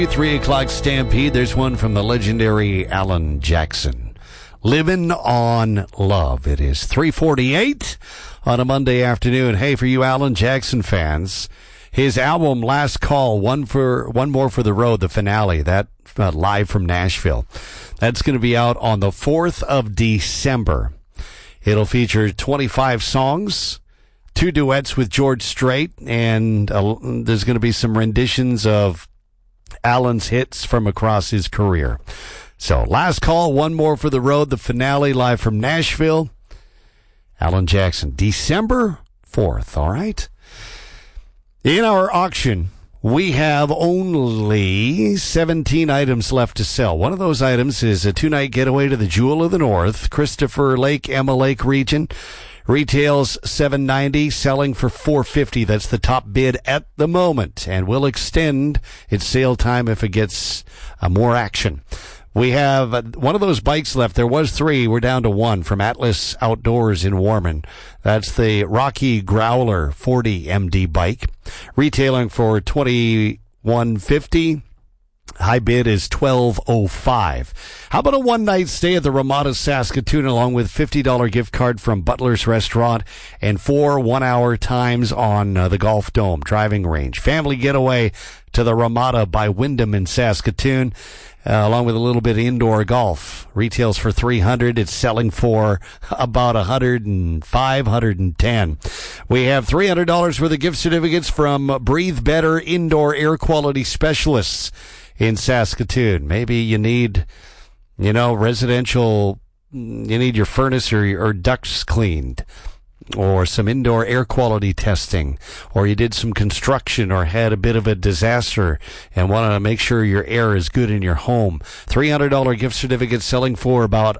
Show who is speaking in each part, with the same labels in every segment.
Speaker 1: 3 o'clock Stampede. There's one from the legendary Alan Jackson. Living on Love. It is 3:48 on a Monday afternoon. Hey, for you Alan Jackson fans, his album Last Call, One More for the Road, the finale, that live from Nashville. That's going to be out on the 4th of December. It'll feature 25 songs, 2 duets with George Strait, and there's going to be some renditions of Alan's hits from across his career. So, Last Call, One More for the Road, the finale live from Nashville. Alan Jackson, December 4th, all right? In our auction, we have only 17 items left to sell. One of those items is a 2-night getaway to the Jewel of the North, Christopher Lake, Emma Lake region. Retails $790, selling for $450. That's the top bid at the moment, and will extend its sale time if it gets more action. We have one of those bikes left. There was 3. We're down to 1 from Atlas Outdoors in Warman. That's the Rocky Growler 40 MD bike, retailing for $2150. High bid is $12.05. How about a one-night stay at the Ramada, Saskatoon, along with $50 gift card from Butler's Restaurant and 4 one-hour times on the Golf Dome driving range. Family getaway to the Ramada by Wyndham in Saskatoon, along with a little bit of indoor golf. Retails for $300. It's selling for about $105, $110. We have $300 worth of gift certificates from Breathe Better Indoor Air Quality Specialists in Saskatoon. Maybe you need, residential, you need your furnace or ducts cleaned, or some indoor air quality testing, or you did some construction or had a bit of a disaster and want to make sure your air is good in your home. $300 gift certificate selling for about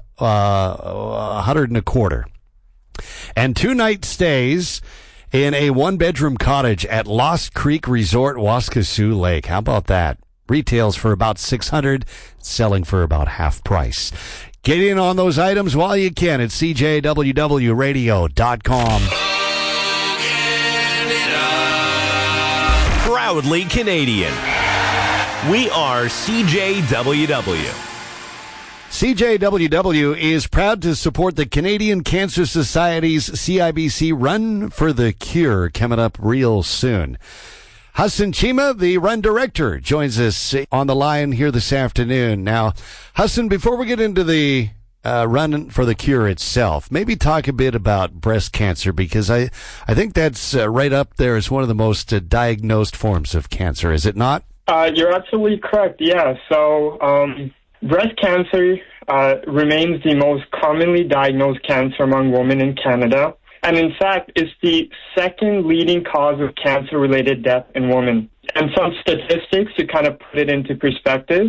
Speaker 1: $125. And 2-night stays in a 1-bedroom cottage at Lost Creek Resort, Waskesiu Lake. How about that? Retails for about $600, selling for about half price. Get in on those items while you can at CJWWRadio.com.
Speaker 2: Proudly Canadian. We are CJWW.
Speaker 1: CJWW is proud to support the Canadian Cancer Society's CIBC Run for the Cure, coming up real soon. Hassan Chima, the run director, joins us on the line here this afternoon. Now, Hassan, before we get into the Run for the Cure itself, maybe talk a bit about breast cancer, because I think that's right up there as one of the most diagnosed forms of cancer, is it not?
Speaker 3: You're absolutely correct, yeah. So breast cancer remains the most commonly diagnosed cancer among women in Canada. And in fact, it's the second leading cause of cancer-related death in women. And some statistics to kind of put it into perspective,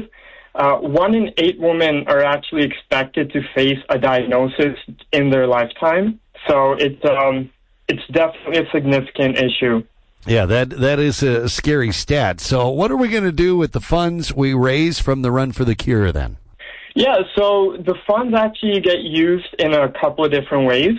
Speaker 3: 1 in 8 women are actually expected to face a diagnosis in their lifetime. So it's definitely a significant issue.
Speaker 1: Yeah, that is a scary stat. So what are we going to do with the funds we raise from the Run for the Cure then?
Speaker 3: Yeah, so the funds actually get used in a couple of different ways.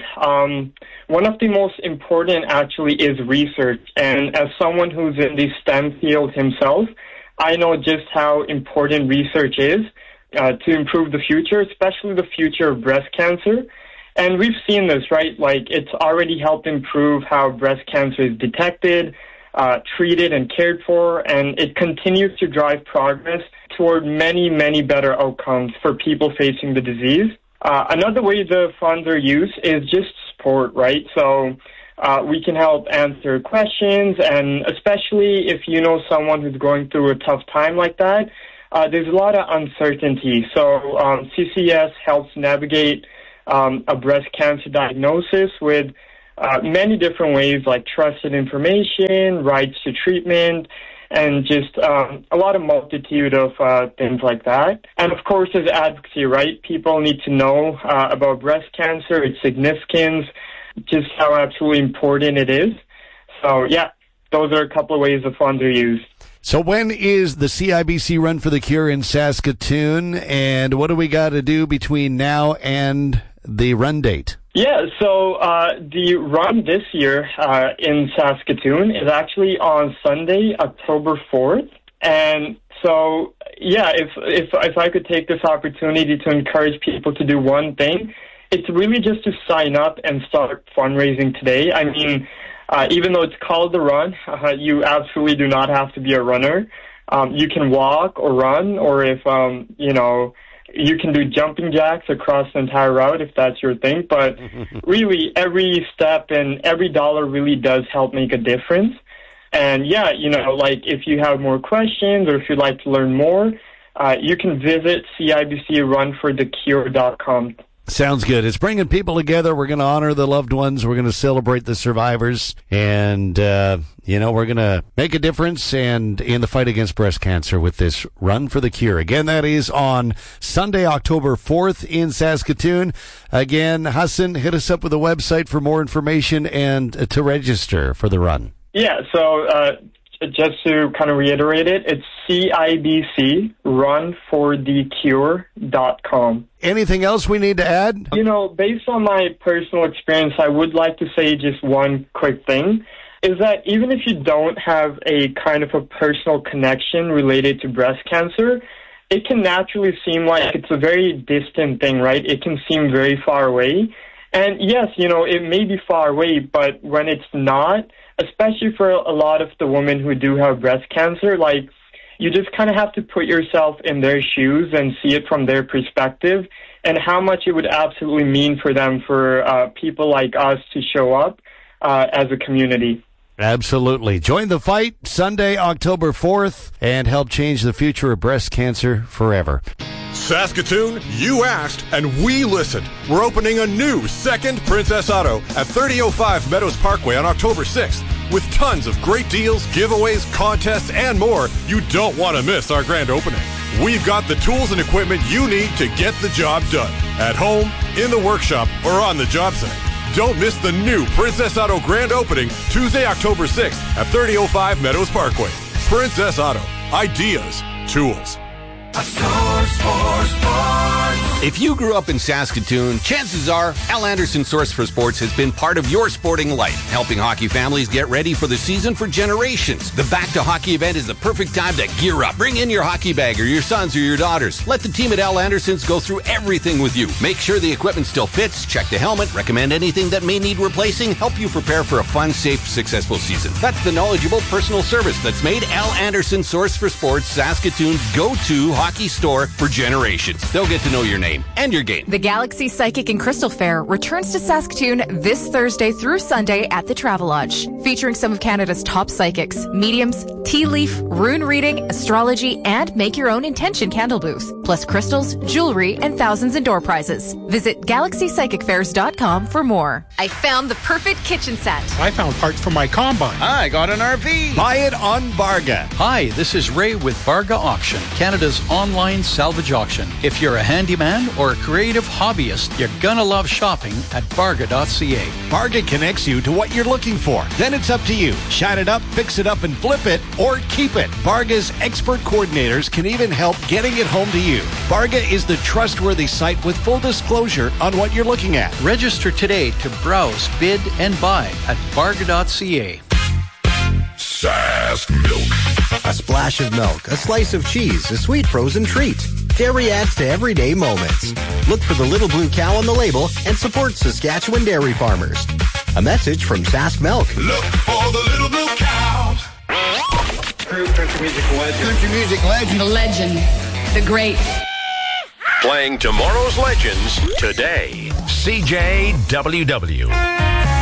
Speaker 3: One of the most important actually is research. And as someone who's in the STEM field himself, I know just how important research is to improve the future, especially the future of breast cancer. And we've seen this, right? Like, it's already helped improve how breast cancer is detected, treated, and cared for, and it continues to drive progress toward many, many better outcomes for people facing the disease. Another way the funds are used is just support, right? So we can help answer questions, and especially if you know someone who's going through a tough time like that, there's a lot of uncertainty. So CCS helps navigate a breast cancer diagnosis with many different ways, like trusted information, rights to treatment, and just a lot of multitude of things like that. And of course, there's advocacy, right? People need to know about breast cancer, its significance, just how absolutely important it is. So yeah, those are a couple of ways the funds are used.
Speaker 1: So when is the CIBC Run for the Cure in Saskatoon, and what do we got to do between now and the run date?
Speaker 3: Yeah, so the run this year in Saskatoon is actually on Sunday, October 4th. And So, yeah, if I could take this opportunity to encourage people to do one thing, it's really just to sign up and start fundraising today. I mean, even though it's called the run, you absolutely do not have to be a runner. You can walk or run, or if, you can do jumping jacks across the entire route if that's your thing. But really, every step and every dollar really does help make a difference. And yeah, if you have more questions or if you'd like to learn more, you can visit CIBCRunforthecure.com.
Speaker 1: Sounds good. It's bringing people together. We're going to honor the loved ones. We're going to celebrate the survivors. And, we're going to make a difference and in the fight against breast cancer with this Run for the Cure. Again, that is on Sunday, October 4th in Saskatoon. Again, Hassan, hit us up with a website for more information and to register for the run.
Speaker 3: Yeah, so just to kind of reiterate it, it's CIBCRunforthecure.com.
Speaker 1: Anything else we need to add?
Speaker 3: Based on my personal experience, I would like to say just one quick thing, is that even if you don't have a kind of a personal connection related to breast cancer, it can naturally seem like it's a very distant thing, right? It can seem very far away. And yes, it may be far away, but when it's not, especially for a lot of the women who do have breast cancer, you just kind of have to put yourself in their shoes and see it from their perspective and how much it would absolutely mean for them, for people like us to show up as a community.
Speaker 1: Absolutely. Join the fight Sunday, October 4th, and help change the future of breast cancer forever.
Speaker 4: Saskatoon, you asked, and we listened. We're opening a new second Princess Auto at 3005 Meadows Parkway on October 6th. With tons of great deals, giveaways, contests, and more, you don't want to miss our grand opening. We've got the tools and equipment you need to get the job done. At home, in the workshop, or on the job site. Don't miss the new Princess Auto grand opening Tuesday, October 6th at 3005 Meadows Parkway. Princess Auto. Ideas. Tools.
Speaker 5: A source for sports.
Speaker 6: If you grew up in Saskatoon, chances are Al Anderson Source for Sports has been part of your sporting life, helping hockey families get ready for the season for generations. The Back to Hockey event is the perfect time to gear up. Bring in your hockey bag or your sons or your daughters. Let the team at Al Anderson's go through everything with you. Make sure the equipment still fits, check the helmet, recommend anything that may need replacing, help you prepare for a fun, safe, successful season. That's the knowledgeable personal service that's made Al Anderson Source for Sports Saskatoon's go-to hockey store for generations. They'll get to know your name and your game.
Speaker 7: The Galaxy Psychic and Crystal Fair returns to Saskatoon this Thursday through Sunday at the Travelodge, featuring some of Canada's top psychics, mediums, tea leaf, rune reading, astrology, and make your own intention candle booth, plus crystals, jewelry, and thousands in door prizes. Visit GalaxyPsychicFairs.com for more. I found the perfect kitchen set.
Speaker 8: I found parts for my combine.
Speaker 6: I got an RV.
Speaker 1: Buy it on Barga.
Speaker 9: Hi, this is Ray with Barga Auction, Canada's online salvage auction. If you're a handyman or a creative hobbyist, you're gonna love shopping at Barga.ca.
Speaker 1: Barga connects you to what you're looking for. Then it's up to you. Shine it up, fix it up, and flip it, or keep it. Barga's expert coordinators can even help getting it home to you. Barga is the trustworthy site with full disclosure on what you're looking at.
Speaker 9: Register today to browse, bid, and buy at Barga.ca.
Speaker 4: Sask Milk.
Speaker 10: A splash of milk, a slice of cheese, a sweet frozen treat. Dairy adds to everyday moments. Look for the little blue cow on the label and support Saskatchewan dairy farmers. A message from Sask Milk.
Speaker 4: Look for the little blue cow.
Speaker 5: True country music legend.
Speaker 10: Country music legend.
Speaker 11: The legend. The great.
Speaker 2: Playing tomorrow's legends today. CJWW.